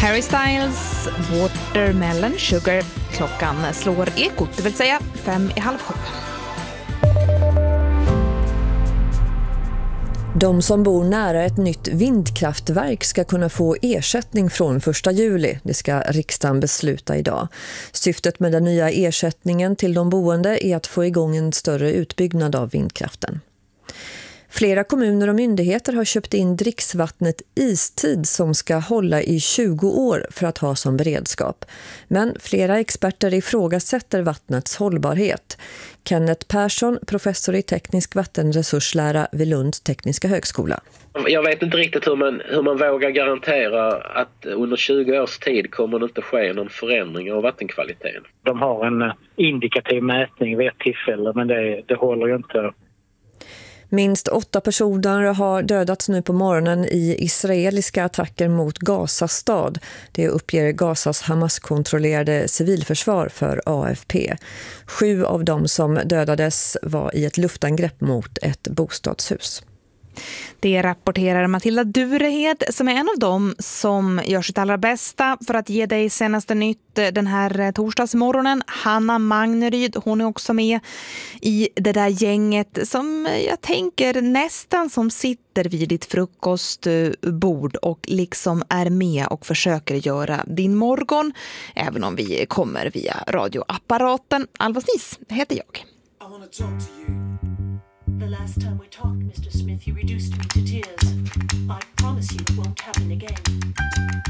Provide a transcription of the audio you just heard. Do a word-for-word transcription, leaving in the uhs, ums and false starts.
Harry Styles, Watermelon Sugar. Klockan slår ekot, det vill säga fem i halv sju. De som bor nära ett nytt vindkraftverk ska kunna få ersättning från första juli. Det ska riksdagen besluta idag. Syftet med den nya ersättningen till de boende är att få igång en större utbyggnad av vindkraften. Flera kommuner och myndigheter har köpt in dricksvattnet Istid som ska hålla i tjugo år för att ha som beredskap. Men flera experter ifrågasätter vattnets hållbarhet. Kenneth Persson, professor i teknisk vattenresurslära vid Lunds tekniska högskola. Jag vet inte riktigt hur man, hur man vågar garantera att under tjugo års tid kommer det inte ske någon förändring av vattenkvaliteten. De har en indikativ mätning vid ett tillfälle, men det, det håller ju inte. Minst åtta personer har dödats nu på morgonen i israeliska attacker mot Gazas stad. Det uppger Gazas Hamas-kontrollerade civilförsvar för A F P. Sju av dem som dödades var i ett luftangrepp mot ett bostadshus. Det rapporterar Matilda Durehed som är en av dem som gör sitt allra bästa för att ge dig senaste nytt den här torsdagsmorgonen. Hanna Magneryd, hon är också med i det där gänget som jag tänker nästan som sitter vid ditt frukostbord och liksom är med och försöker göra din morgon, även om vi kommer via radioapparaten. Alva Snis heter jag. I wanna talk to you. The last time we talked, Mister Smith, you reduced me to tears. I promise you it won't happen again.